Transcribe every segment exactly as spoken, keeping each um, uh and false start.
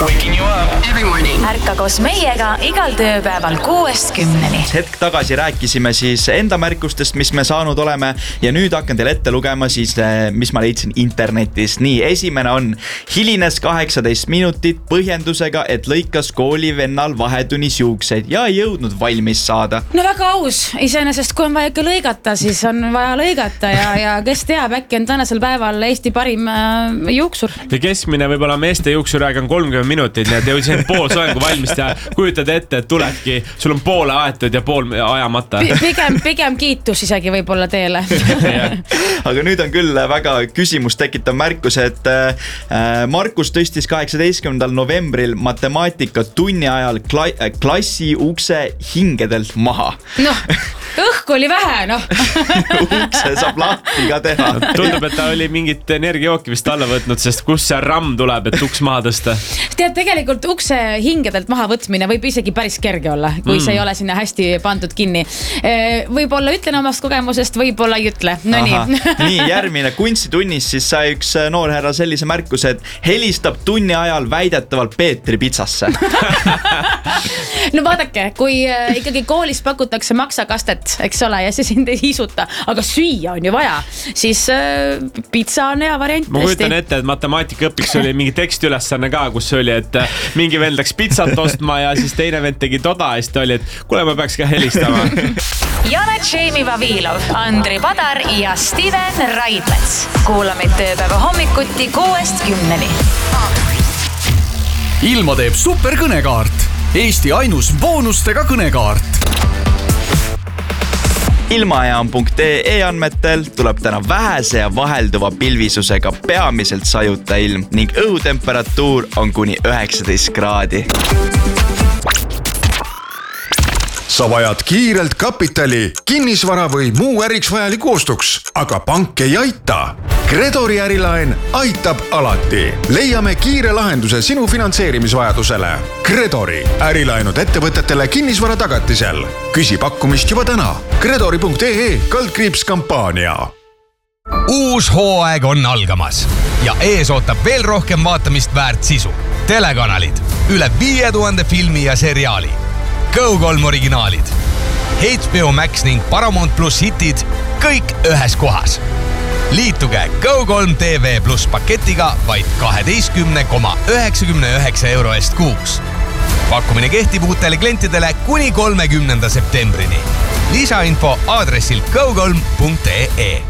Waking you up every morning. Ärka koos meiega igal tööpäeval kuuest kümneni. Hetk tagasi rääkisime siis enda märkustest, mis me saanud oleme ja nüüd hakkan teile ette lugema siis, mis ma leidsin internetis. Nii, esimene on hilines kaheksateist minutit põhjendusega, et lõikas koolivennal vahetunnis juukseid ja ei jõudnud valmis saada. No väga aus, iseenesest kui on vaja ikka lõigata, siis on vaja lõigata ja, ja kes teab, äkki on tänasel päeval Eesti parim äh, juuksur. Ja keskmine võib-olla meeste juuksuraeg on kolmkümmend minutit, nii et jõudsin pool soengu valmis teha. Kujutad ette, et tulebki, sul on poole aetud ja pool ajamata. P- pigem, pigem kiitus isegi võib-olla teele. Aga nüüd on küll väga küsimus tekitav märkus, et äh, Markus tõstis kaheksateistkümnendal novembril matemaatika tunni ajal kla- klassi ukse hingedelt maha. Noh, õhku oli vähe, noh. Ukse saab lahti ka teha. Tundub, et ta oli mingit energiajooki vist alla võtnud, sest kus see ramm tuleb, et uks maha tõsta? Tead, tegelikult ukse hingedelt maha võtmine võib isegi päris kerge olla, kui mm. see ei ole sinna hästi pandud kinni. Võib-olla ütlen omast kogemusest, võib-olla ei ütle. No nii. Nii, järgmine kunstitunnis siis sai üks noor härra sellise märkuse, et helistab tunni ajal väidetavalt Peetri pitsasse. No vaadake, kui ikkagi koolis pakutakse maksakastet, eks ole, ja see sind ei isuta, aga süüa on ju vaja, siis äh, pizza on hea variant. Ma kujutan ette, et matemaatikaõpiks oli mingi tekstiülesanne ka, kus oli, et mingi vend läks pizzat ostma ja siis teine vend tegi toda ja siis ta oli, et kuule, ma peaks ka helistama. Janet Jamie Vavilov, Andri Padar ja Steven Raidmets. Kuulamid tööpäeva hommikuti kuuest kümneni. Ilma teeb super kõnekaart. Eesti ainus boonustega kõnekaart. Ilmajaam punkt ee andmetel tuleb täna vähese ja vahelduva pilvisusega peamiselt sajuta ilm ning õhutemperatuur on kuni üheksateist kraadi. Sa vajad kiirelt kapitali, kinnisvara või muu äriks vajaliku ostuks, aga pank ei aita. Credori ärilaen aitab alati. Leiame kiire lahenduse sinu finantseerimisvajadusele. Credori ärilaenud ettevõtetele kinnisvara tagatisel. Küsi pakkumist juba täna. Credori punkt ee kaldkriips kampaania. Uus hooaeg on algamas ja ees ootab veel rohkem vaatamist väärt sisu. Telekanalid, üle viie tuhande filmi ja seriaali. Go kolm originaalid, H B O Max ning Paramount Plus hitid, kõik ühes kohas. Liituge Go kolm T V Plus paketiga vaid kaheteistkümne koma üheksakümne üheksa euro eest kuus. Pakkumine kehtib uutele klientidele kuni kolmekümnenda septembrini. Lisainfo aadressil go kolm punkt ee.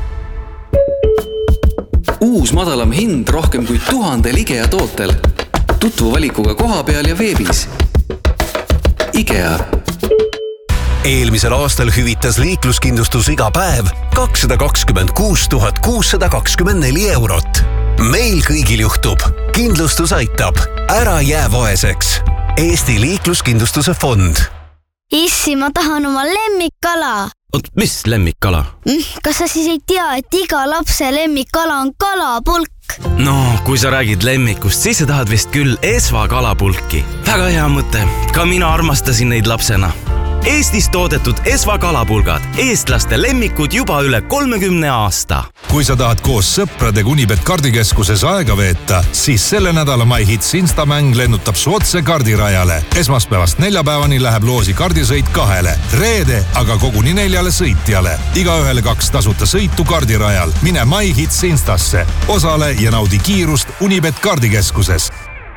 Uus madalam hind rohkem kui tuhandel IKEA tootel. Tutvu valikuga koha peal ja veebis. IKEA. Eelmisel aastal hüvitas liikluskindlustus iga päev kakssada kakskümmend kuus tuhat kuussada kakskümmend neli eurot. Meil kõigil juhtub. Kindlustus aitab. Ära jää vaeseks. Eesti liikluskindlustuse fond. Issi, ma tahan oma lemmikkala. Oot, mis lemmikkala? Kas sa siis ei tea, et iga lapse lemmikkala on kalapulk? No, kui sa räägid lemmikust, siis sa tahad vist küll Esva kalapulki. Väga hea mõte. Ka mina armastasin neid lapsena. Eestis toodetud Esva kalapulgad. Eestlaste lemmikud juba üle kolmekümne aasta. Kui sa tahad koos sõpradega Unibet kardikeskuses aega veeta, siis selle nädala MyHits Instamäng lennutab su otse kardirajale. Esmaspäevast neljapäevani läheb loosi kardisõit kahele. Reede aga koguni neljale sõitjale. Iga ühele kaks tasuta sõitu kardirajal. Mine MyHits Instasse. Osale ja naudi kiirust Unibet kardikeskuses.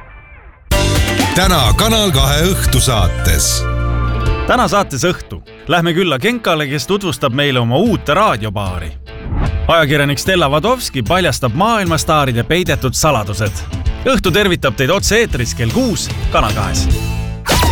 Täna Kanal kahe õhtusaates. Täna saates õhtu lähme külla Genkale, kes tutvustab meile oma uut raadiopaari. Ajakirjanik Stella Vadovski paljastab maailmastaaride peidetud saladused. Õhtu tervitab teid otse eetris kell kuus Kanal kahes.